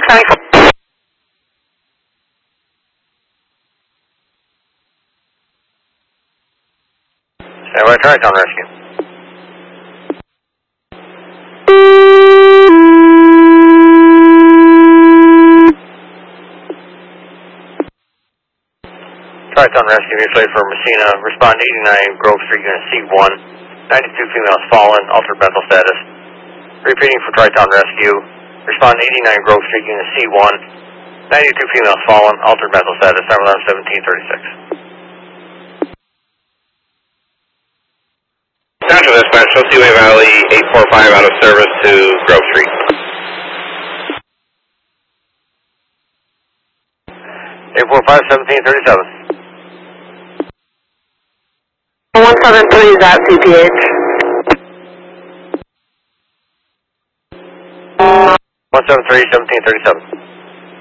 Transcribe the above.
Thanks. Stand by, Tri-Town Rescue. Tri-Town Rescue, mutually for Messina. Respond 89 Grove Street, Unit C1. 92 females fallen, altered mental status. Repeating for Tri-Town Rescue. Respond 89 Grove Street, Unit C1. 92 females fallen, altered mental status. Time alarm 1736. Central Dispatch, show Seaway Valley 845 out of service to Grove Street. 845-1737. 173 is at CPH. 173-1737.